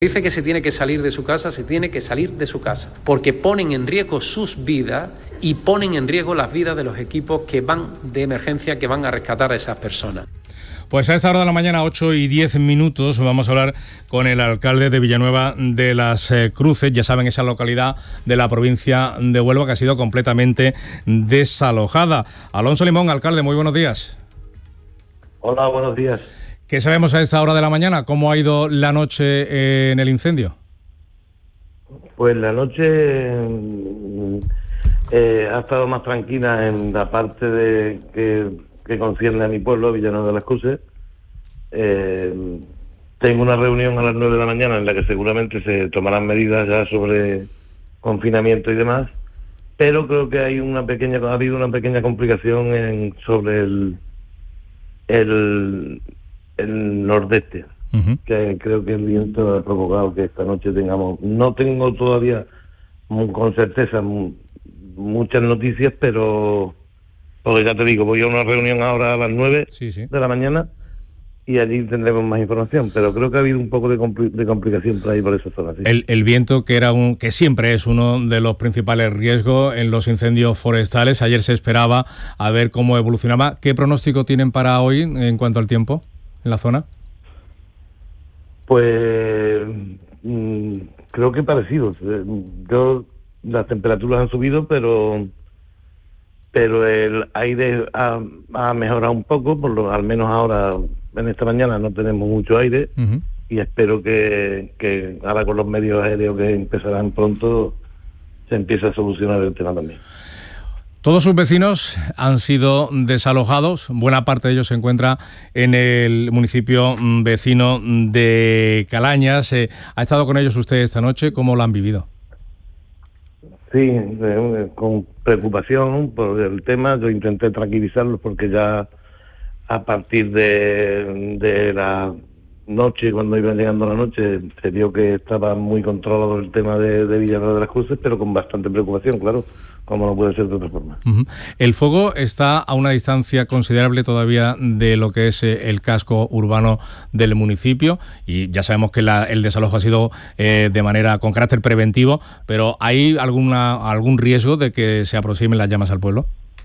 Dice que se tiene que salir de su casa, se tiene que salir de su casa, porque ponen en riesgo sus vidas y ponen en riesgo las vidas de los equipos que van de emergencia, que van a rescatar a esas personas. Pues a esta hora de la mañana, 8:10, vamos a hablar con el alcalde de Villanueva de las Cruces. Ya saben, esa localidad de la provincia de Huelva que ha sido completamente desalojada. Alonso Limón, alcalde, muy buenos días. Hola, buenos días. ¿Qué sabemos a esta hora de la mañana? ¿Cómo ha ido la noche en el incendio? Pues la noche ha estado más tranquila en la parte de que concierne a mi pueblo, Villanueva de las Cruces. Tengo una reunión a las 9 de la mañana en la que seguramente se tomarán medidas ya sobre confinamiento y demás, pero creo que ha habido una pequeña complicación sobre el nordeste, que creo que el viento ha provocado que esta noche no tengo todavía con certeza muchas noticias, pero porque ya te digo, voy a una reunión ahora a las 9 de la mañana y allí tendremos más información, pero creo que ha habido un poco de complicación por ahí, por esa zona. Sí. El viento, que siempre es uno de los principales riesgos en los incendios forestales. Ayer se esperaba a ver cómo evolucionaba. ¿Qué pronóstico tienen para hoy en cuanto al tiempo en la zona? Pues creo que parecido. Las temperaturas han subido, pero el aire ha mejorado un poco, al menos ahora en esta mañana no tenemos mucho aire, y espero que ahora con los medios aéreos que empezarán pronto se empiece a solucionar el tema también. Todos sus vecinos han sido desalojados, buena parte de ellos se encuentra en el municipio vecino de Calañas. ¿Ha estado con ellos usted esta noche? ¿Cómo lo han vivido? Sí, con preocupación por el tema. Yo intenté tranquilizarlos porque ya a partir de la noche, cuando iba llegando la noche, se vio que estaba muy controlado el tema de Villanueva de las Cruces, pero con bastante preocupación, claro, como no puede ser de otra forma. El fuego está a una distancia considerable todavía de lo que es el casco urbano del municipio, y ya sabemos que el desalojo ha sido de manera con carácter preventivo, pero ¿hay algún riesgo de que se aproximen las llamas al pueblo?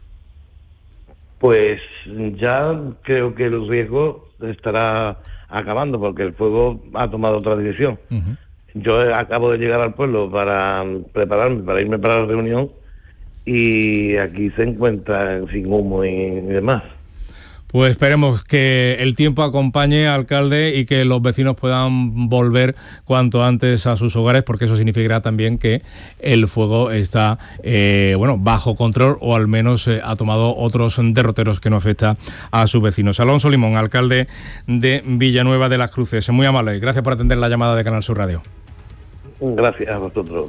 Pues ya creo que el riesgo estará acabando, porque el fuego ha tomado otra dirección. Yo acabo de llegar al pueblo para prepararme, para irme para la reunión, y aquí se encuentra sin humo y demás. Pues esperemos que el tiempo acompañe, alcalde, y que los vecinos puedan volver cuanto antes a sus hogares, porque eso significará también que el fuego está bajo control, o al menos ha tomado otros derroteros que no afecta a sus vecinos. Alonso Limón, alcalde de Villanueva de las Cruces. Muy amable, gracias por atender la llamada de Canal Sur Radio. Gracias a vosotros.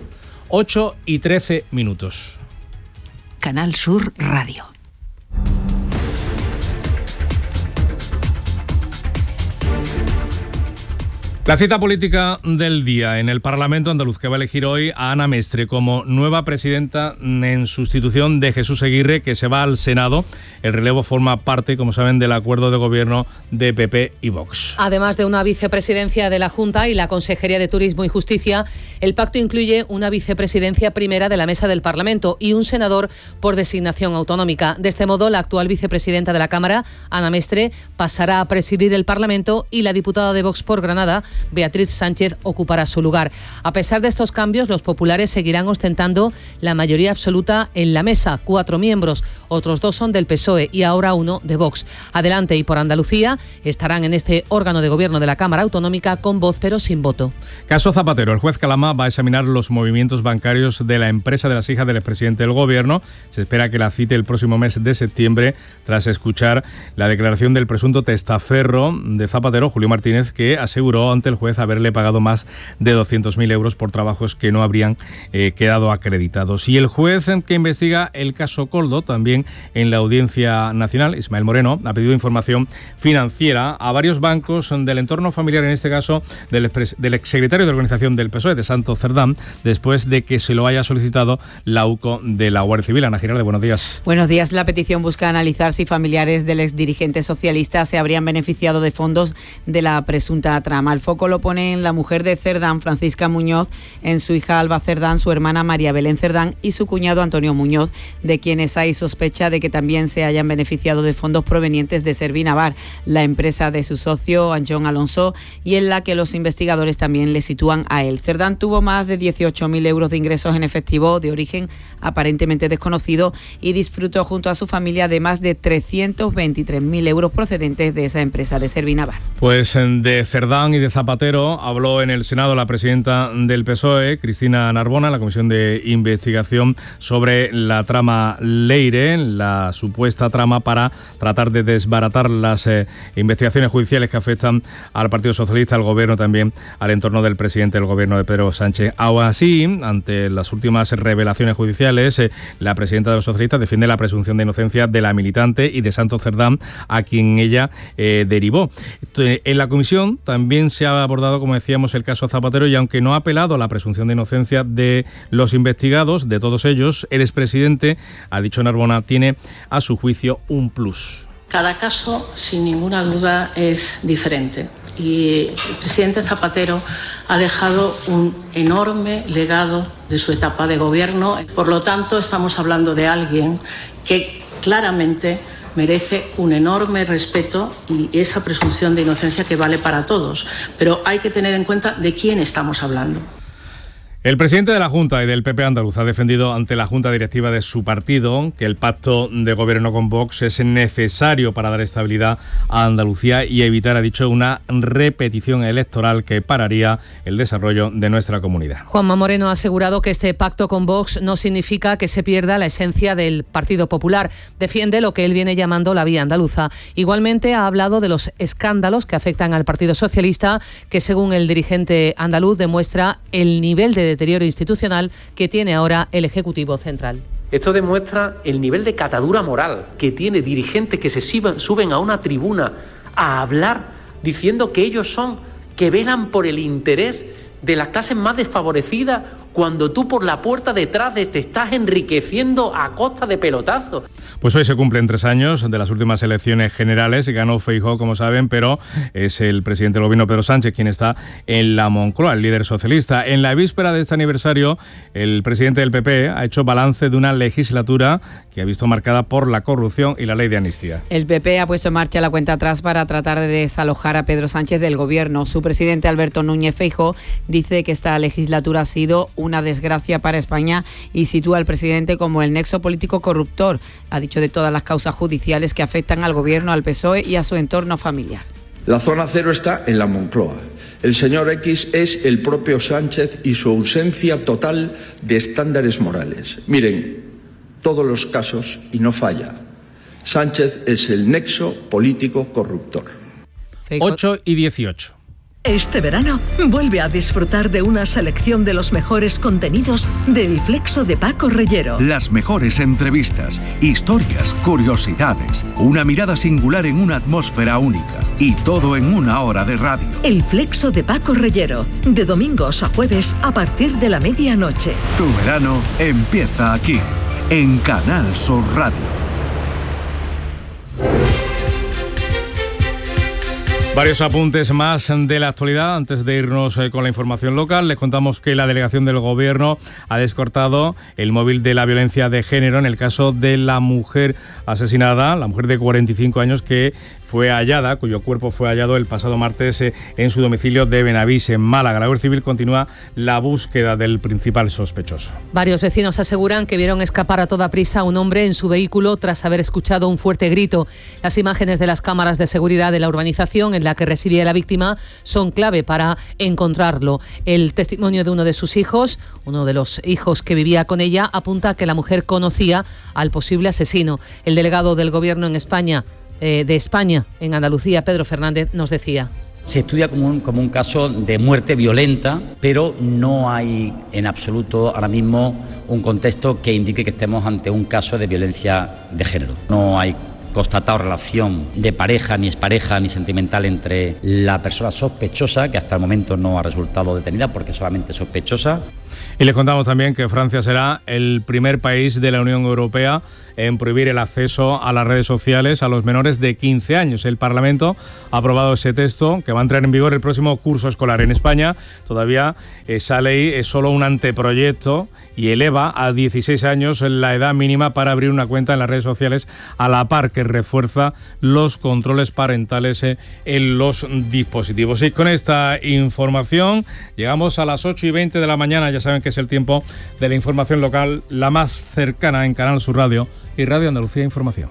8:13. Canal Sur Radio. La cita política del día en el Parlamento andaluz, que va a elegir hoy a Ana Mestre como nueva presidenta en sustitución de Jesús Eguirre, que se va al Senado. El relevo forma parte, como saben, del acuerdo de gobierno de PP y Vox. Además de una vicepresidencia de la Junta y la Consejería de Turismo y Justicia, el pacto incluye una vicepresidencia primera de la Mesa del Parlamento y un senador por designación autonómica. De este modo, la actual vicepresidenta de la Cámara, Ana Mestre, pasará a presidir el Parlamento, y la diputada de Vox por Granada, Beatriz Sánchez, ocupará su lugar. A pesar de estos cambios, los populares seguirán ostentando la mayoría absoluta en la mesa, 4 miembros, otros 2 son del PSOE y ahora 1 de Vox. Adelante y por Andalucía estarán en este órgano de gobierno de la Cámara Autonómica con voz pero sin voto. Caso Zapatero. El juez Calama va a examinar los movimientos bancarios de la empresa de las hijas del expresidente del gobierno. Se espera que la cite el próximo mes de septiembre, tras escuchar la declaración del presunto testaferro de Zapatero, Julio Martínez, que aseguró ante el juez haberle pagado más de 200.000 euros por trabajos que no habrían quedado acreditados. Y el juez que investiga el caso Coldo también también en la Audiencia Nacional. Ismael Moreno ha pedido información financiera a varios bancos del entorno familiar, en este caso del exsecretario de Organización del PSOE, de Santos Cerdán, después de que se lo haya solicitado la UCO de la Guardia Civil. Ana Giralde, buenos días. Buenos días. La petición busca analizar si familiares del exdirigente socialista se habrían beneficiado de fondos de la presunta trama. El foco lo pone en la mujer de Cerdán, Francisca Muñoz, en su hija Alba Cerdán, su hermana María Belén Cerdán y su cuñado Antonio Muñoz, de quienes hay sospecha de que también se hayan beneficiado de fondos provenientes de Servinavar, la empresa de su socio John Alonso, y en la que los investigadores también le sitúan a él. Cerdán tuvo más de 18.000 euros de ingresos en efectivo de origen aparentemente desconocido y disfrutó junto a su familia de más de 323.000 euros procedentes de esa empresa de Servinavar. Pues de Cerdán y de Zapatero habló en el Senado la presidenta del PSOE, Cristina Narbona, en la Comisión de Investigación sobre la trama Leire, la supuesta trama para tratar de desbaratar las investigaciones judiciales que afectan al Partido Socialista, al Gobierno, también al entorno del presidente del Gobierno de Pedro Sánchez. Aún así, ante las últimas revelaciones judiciales, la presidenta de los socialistas defiende la presunción de inocencia de la militante y de Santos Cerdán, a quien ella derivó. En la comisión también se ha abordado, como decíamos, el caso Zapatero, y aunque no ha apelado a la presunción de inocencia de los investigados, de todos ellos, el expresidente, ha dicho Narbona, tiene a su juicio un plus. Cada caso, sin ninguna duda, es diferente y el presidente Zapatero ha dejado un enorme legado de su etapa de gobierno. Por lo tanto, estamos hablando de alguien que claramente merece un enorme respeto y esa presunción de inocencia que vale para todos. Pero hay que tener en cuenta de quién estamos hablando. El presidente de la Junta y del PP andaluz ha defendido ante la Junta Directiva de su partido que el pacto de gobierno con Vox es necesario para dar estabilidad a Andalucía y evitar, ha dicho, una repetición electoral que pararía el desarrollo de nuestra comunidad. Juanma Moreno ha asegurado que este pacto con Vox no significa que se pierda la esencia del Partido Popular. Defiende lo que él viene llamando la vía andaluza. Igualmente ha hablado de los escándalos que afectan al Partido Socialista, que según el dirigente andaluz demuestra el nivel de deterioro institucional que tiene ahora el Ejecutivo Central. Esto demuestra el nivel de catadura moral que tiene dirigentes que se suben a una tribuna a hablar diciendo que ellos son, que velan por el interés de las clases más desfavorecidas, cuando tú por la puerta detrás te estás enriqueciendo a costa de pelotazos. Pues hoy se cumplen 3 años de las últimas elecciones generales. Ganó Feijóo, como saben, pero es el presidente del Gobierno, Pedro Sánchez, quien está en la Moncloa, el líder socialista. En la víspera de este aniversario, el presidente del PP ha hecho balance de una legislatura que ha visto marcada por la corrupción y la ley de amnistía. El PP ha puesto en marcha la cuenta atrás para tratar de desalojar a Pedro Sánchez del Gobierno. Su presidente, Alberto Núñez Feijóo, dice que esta legislatura ha sido una desgracia para España y sitúa al presidente como el nexo político corruptor, ha dicho, de todas las causas judiciales que afectan al Gobierno, al PSOE y a su entorno familiar. La zona cero está en la Moncloa. El señor X es el propio Sánchez y su ausencia total de estándares morales. Miren, todos los casos y no falla. Sánchez es el nexo político corruptor. 8:18. Este verano, vuelve a disfrutar de una selección de los mejores contenidos del Flexo de Paco Reyero. Las mejores entrevistas, historias, curiosidades, una mirada singular en una atmósfera única y todo en 1 hora de radio. El Flexo de Paco Reyero, de domingos a jueves a partir de la medianoche. Tu verano empieza aquí, en Canal Sur Radio. Varios apuntes más de la actualidad. Antes de irnos con la información local, les contamos que la delegación del Gobierno ha descartado el móvil de la violencia de género en el caso de la mujer asesinada, la mujer de 45 años que fue hallada, cuyo cuerpo fue hallado el pasado martes en su domicilio de Benavís, en Málaga. La Guardia Civil continúa la búsqueda del principal sospechoso. Varios vecinos aseguran que vieron escapar a toda prisa a un hombre en su vehículo tras haber escuchado un fuerte grito. Las imágenes de las cámaras de seguridad de la urbanización en la que residía la víctima son clave para encontrarlo. El testimonio de uno de sus hijos, uno de los hijos que vivía con ella, apunta a que la mujer conocía al posible asesino. El delegado del Gobierno en España, en Andalucía, Pedro Fernández, nos decía: Se estudia como un caso de muerte violenta, pero no hay en absoluto ahora mismo un contexto que indique que estemos ante un caso de violencia de género. No hay constatado relación de pareja, ni expareja, ni sentimental entre la persona sospechosa, que hasta el momento no ha resultado detenida porque es solamente sospechosa. Y les contamos también que Francia será el primer país de la Unión Europea en prohibir el acceso a las redes sociales a los menores de 15 años. El Parlamento ha aprobado ese texto que va a entrar en vigor el próximo curso escolar. En España todavía esa ley es solo un anteproyecto y eleva a 16 años la edad mínima para abrir una cuenta en las redes sociales, a la par que refuerza los controles parentales en los dispositivos. Y con esta información llegamos a las 8:20 de la mañana. Ya saben que es el tiempo de la información local, la más cercana en Canal Sur Radio y Radio Andalucía Información.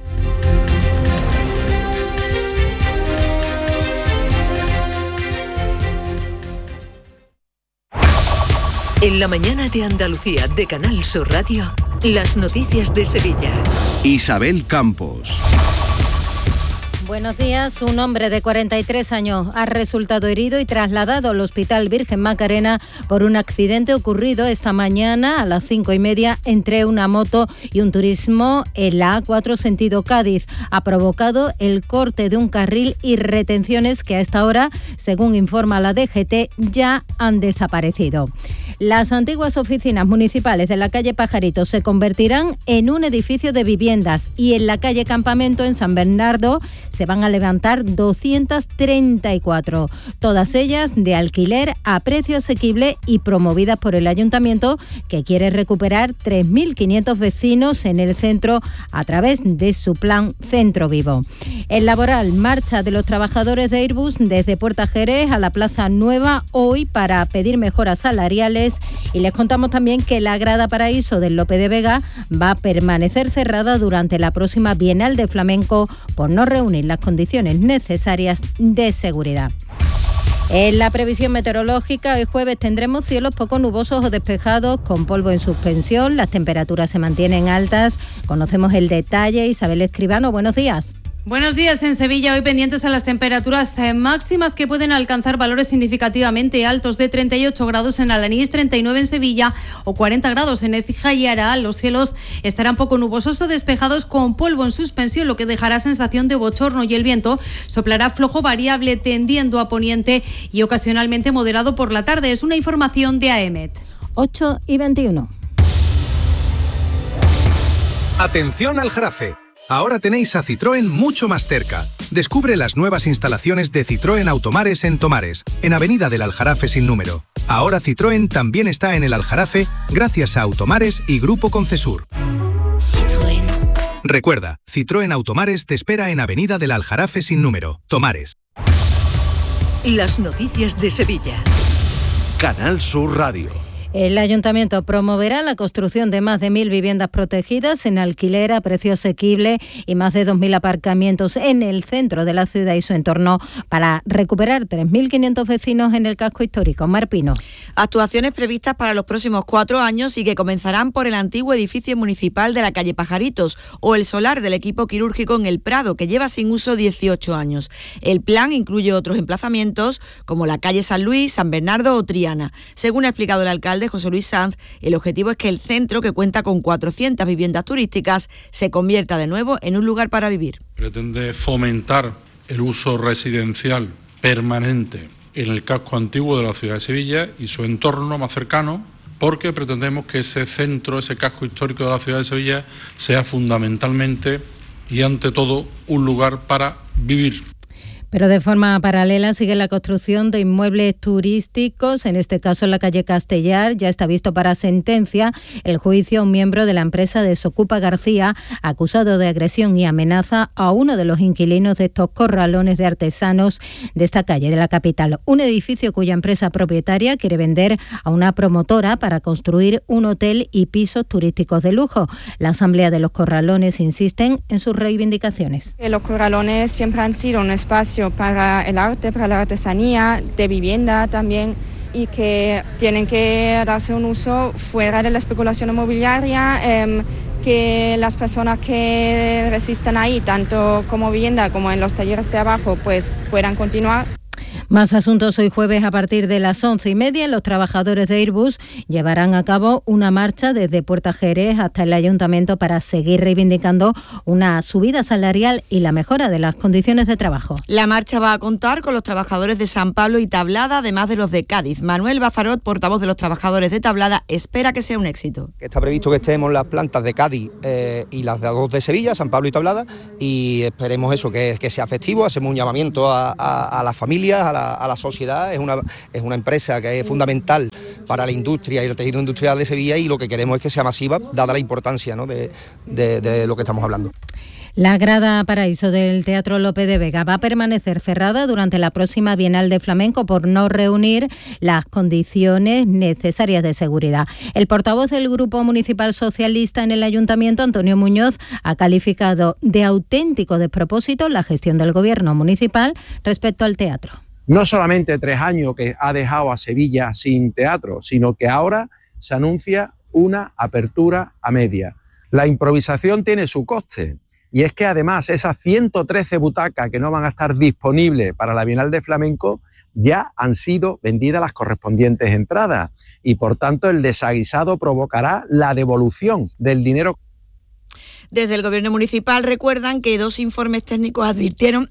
En la mañana de Andalucía de Canal Sur Radio, las noticias de Sevilla. Isabel Campos. Buenos días. Un hombre de 43 años ha resultado herido y trasladado al Hospital Virgen Macarena por un accidente ocurrido esta mañana a las 5:30 entre una moto y un turismo en la A4 sentido Cádiz. Ha provocado el corte de un carril y retenciones que a esta hora, según informa la DGT, ya han desaparecido. Las antiguas oficinas municipales de la calle Pajaritos se convertirán en un edificio de viviendas y en la calle Campamento en San Bernardo se van a levantar 234, todas ellas de alquiler a precio asequible y promovidas por el Ayuntamiento, que quiere recuperar 3.500 vecinos en el centro a través de su plan Centro Vivo. El laboral, marcha de los trabajadores de Airbus desde Puerta Jerez a la Plaza Nueva hoy para pedir mejoras salariales, y les contamos también que la Grada Paraíso del Lope de Vega va a permanecer cerrada durante la próxima Bienal de Flamenco por no reunir las condiciones necesarias de seguridad. En la previsión meteorológica, hoy jueves tendremos cielos poco nubosos o despejados con polvo en suspensión. Las temperaturas se mantienen altas. Conocemos el detalle. Isabel Escribano, buenos días. Buenos días. En Sevilla, hoy pendientes a las temperaturas máximas que pueden alcanzar valores significativamente altos de 38 grados en Alanís, 39 en Sevilla o 40 grados en Écija y Araal. Los cielos estarán poco nubosos o despejados con polvo en suspensión, lo que dejará sensación de bochorno, y el viento soplará flojo variable tendiendo a poniente y ocasionalmente moderado por la tarde. Es una información de AEMET. 8:21. Atención al Jarafe. Ahora tenéis a Citroën mucho más cerca. Descubre las nuevas instalaciones de Citroën Automares en Tomares, en Avenida del Aljarafe sin número. Ahora Citroën también está en el Aljarafe gracias a Automares y Grupo Concesur. Citroën. Recuerda, Citroën Automares te espera en Avenida del Aljarafe sin número, Tomares. Las noticias de Sevilla. Canal Sur Radio. El Ayuntamiento promoverá la construcción de más de 1.000 viviendas protegidas en alquiler a precio asequible y más de 2.000 aparcamientos en el centro de la ciudad y su entorno para recuperar 3.500 vecinos en el casco histórico. Mar Pino. Actuaciones previstas para los próximos 4 años y que comenzarán por el antiguo edificio municipal de la calle Pajaritos o el solar del equipo quirúrgico en El Prado, que lleva sin uso 18 años. El plan incluye otros emplazamientos como la calle San Luis, San Bernardo o Triana. Según ha explicado el alcalde José Luis Sanz, el objetivo es que el centro, que cuenta con 400 viviendas turísticas, se convierta de nuevo en un lugar para vivir. Pretende fomentar el uso residencial permanente en el casco antiguo de la ciudad de Sevilla y su entorno más cercano, porque pretendemos que ese centro, ese casco histórico de la ciudad de Sevilla, sea fundamentalmente y ante todo un lugar para vivir. Pero de forma paralela sigue la construcción de inmuebles turísticos, en este caso en la calle Castellar. Ya está visto para sentencia el juicio a un miembro de la empresa Desocupa García, acusado de agresión y amenaza a uno de los inquilinos de estos corralones de artesanos de esta calle de la capital. Un edificio cuya empresa propietaria quiere vender a una promotora para construir un hotel y pisos turísticos de lujo. La Asamblea de los Corralones insisten en sus reivindicaciones. Los corralones siempre han sido un espacio para el arte, para la artesanía, de vivienda también, y que tienen que darse un uso fuera de la especulación inmobiliaria, que las personas que resisten ahí, tanto como vivienda como en los talleres de abajo, pues puedan continuar. Más asuntos. Hoy jueves a partir de las 11:30 los trabajadores de Airbus llevarán a cabo una marcha desde Puerta Jerez hasta el Ayuntamiento para seguir reivindicando una subida salarial y la mejora de las condiciones de trabajo. La marcha va a contar con los trabajadores de San Pablo y Tablada, además de los de Cádiz. Manuel Bazarot, portavoz de los trabajadores de Tablada, espera que sea un éxito. Está previsto que estemos las plantas de Cádiz y las de dos de Sevilla, San Pablo y Tablada, y esperemos eso, que sea festivo. Hacemos un llamamiento a las familias, a la sociedad. Es una empresa que es fundamental para la industria y el tejido industrial de Sevilla, y lo que queremos es que sea masiva, dada la importancia, ¿no?, de lo que estamos hablando. La grada Paraíso del Teatro Lope de Vega va a permanecer cerrada durante la próxima Bienal de Flamenco por no reunir las condiciones necesarias de seguridad. El portavoz del Grupo Municipal Socialista en el Ayuntamiento, Antonio Muñoz, ha calificado de auténtico despropósito la gestión del Gobierno municipal respecto al teatro. No solamente 3 años que ha dejado a Sevilla sin teatro, sino que ahora se anuncia una apertura a media. La improvisación tiene su coste, y es que además esas 113 butacas que no van a estar disponibles para la Bienal de Flamenco ya han sido vendidas las correspondientes entradas, y por tanto el desaguisado provocará la devolución del dinero. Desde el Gobierno municipal recuerdan que 2 informes técnicos advirtieron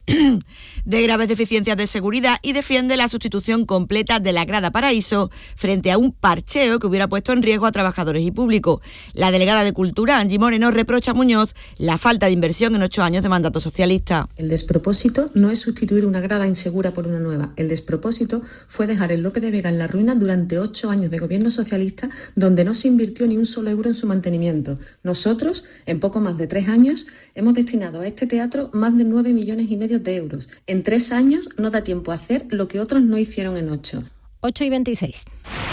de graves deficiencias de seguridad y defiende la sustitución completa de la grada Paraíso frente a un parcheo que hubiera puesto en riesgo a trabajadores y público. La delegada de Cultura, Angie Moreno, reprocha a Muñoz la falta de inversión en 8 años de mandato socialista. El despropósito no es sustituir una grada insegura por una nueva. El despropósito fue dejar el Lope de Vega en la ruina durante 8 años de gobierno socialista, donde no se invirtió ni un solo euro en su mantenimiento. Nosotros, en poco más de 3 años, hemos destinado a este teatro más de 9,5 millones de euros. En 3 años no da tiempo a hacer lo que otros no hicieron en 8. 8:26.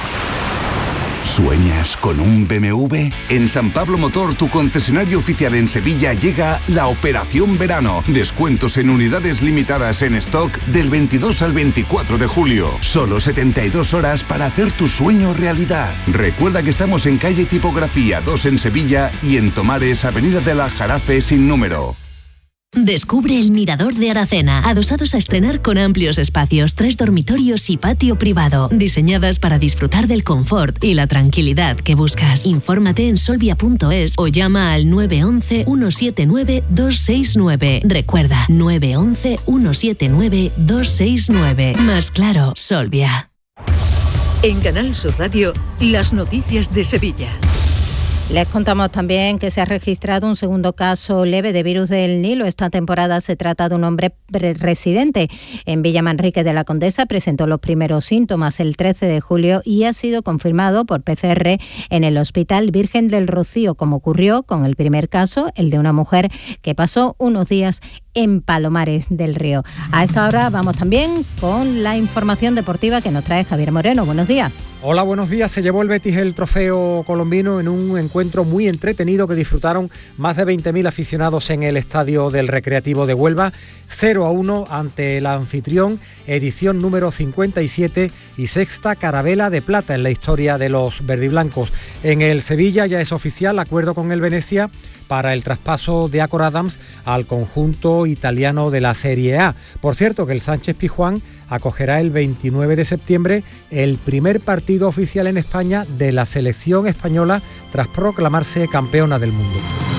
¿Sueñas con un BMW? En San Pablo Motor, tu concesionario oficial en Sevilla, llega la Operación Verano. Descuentos en unidades limitadas en stock del 22 al 24 de julio. Solo 72 horas para hacer tu sueño realidad. Recuerda que estamos en calle Tipografía 2 en Sevilla y en Tomares, avenida del Aljarafe sin número. Descubre el Mirador de Aracena, adosados a estrenar con amplios espacios, 3 dormitorios y patio privado, diseñadas para disfrutar del confort y la tranquilidad que buscas. Infórmate en solvia.es o llama al 911 179 269. Recuerda, 911 179 269. Más claro, Solvia. En Canal Sur Radio, las noticias de Sevilla. Les contamos también que se ha registrado un segundo caso leve de virus del Nilo. Esta temporada se trata de un hombre residente en Villamanrique de la Condesa. Presentó los primeros síntomas el 13 de julio y ha sido confirmado por PCR en el Hospital Virgen del Rocío, como ocurrió con el primer caso, el de una mujer que pasó unos días en Palomares del Río. A esta hora vamos también con la información deportiva que nos trae Javier Moreno. Buenos días. Hola, buenos días. Se llevó el Betis el trofeo colombino en un encuentro muy entretenido que disfrutaron más de 20.000 aficionados en el Estadio del Recreativo de Huelva. 0-1 ante el anfitrión, edición número 57 y sexta carabela de plata en la historia de los verdiblancos. En el Sevilla ya es oficial acuerdo con el Venecia para el traspaso de Acor Adams al conjunto italiano de la Serie A. Por cierto, que el Sánchez Pizjuán acogerá el 29 de septiembre el primer partido oficial en España de la selección española tras proclamarse campeona del mundo.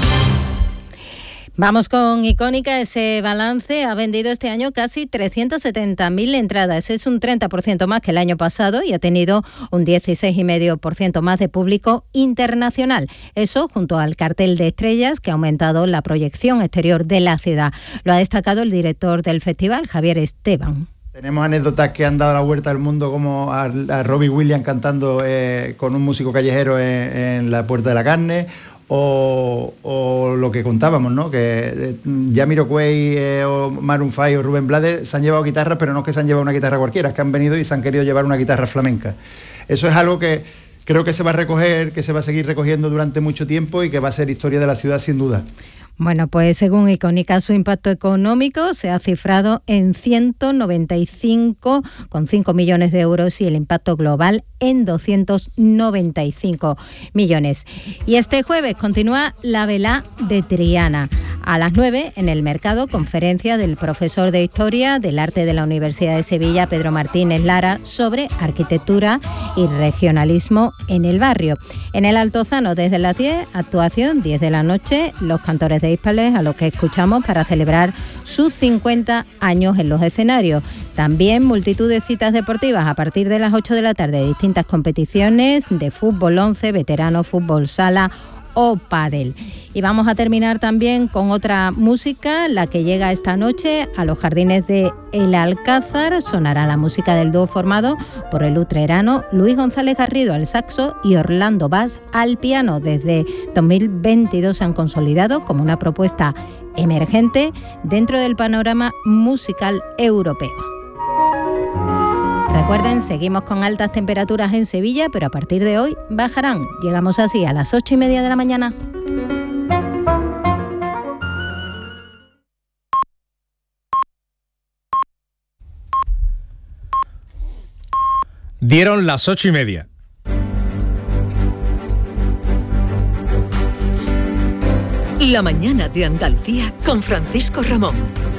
Vamos con Icónica. Ese balance: ha vendido este año casi 370.000 entradas. Es un 30% más que el año pasado y ha tenido un 16,5% más de público internacional. Eso junto al cartel de estrellas que ha aumentado la proyección exterior de la ciudad. Lo ha destacado el director del festival, Javier Esteban. Tenemos anécdotas que han dado la vuelta al mundo, como a Robbie Williams cantando con un músico callejero en la Puerta de la Carne, o lo que contábamos, ¿no? Que Jamiroquai o Maroon 5 o Rubén Blades se han llevado guitarras, pero no es que se han llevado una guitarra cualquiera, es que han venido y se han querido llevar una guitarra flamenca. Eso es algo que creo que se va a recoger, que se va a seguir recogiendo durante mucho tiempo y que va a ser historia de la ciudad sin duda. Bueno, pues según Icónica, su impacto económico se ha cifrado en 195,5 millones de euros y el impacto global en 295 millones. Y este jueves continúa la Vela de Triana. A las 9, en el Mercado, conferencia del profesor de Historia del Arte de la Universidad de Sevilla, Pedro Martínez Lara, sobre arquitectura y regionalismo en el barrio. En el Altozano, desde las 10, actuación 10 de la noche, los cantores de Hispales, a los que escuchamos para celebrar sus 50 años en los escenarios. También multitud de citas deportivas a partir de las 8 de la tarde, distintas competiciones de fútbol 11, veterano, fútbol sala o pádel. Y vamos a terminar también con otra música, la que llega esta noche a los jardines de El Alcázar. Sonará la música del dúo formado por el utrerano Luis González Garrido al saxo y Orlando Bass al piano. Desde 2022 se han consolidado como una propuesta emergente dentro del panorama musical europeo. Recuerden, seguimos con altas temperaturas en Sevilla, pero a partir de hoy bajarán. Llegamos así a las 8:30 de la mañana. Dieron las 8:30. La mañana de Andalucía con Francisco Ramón.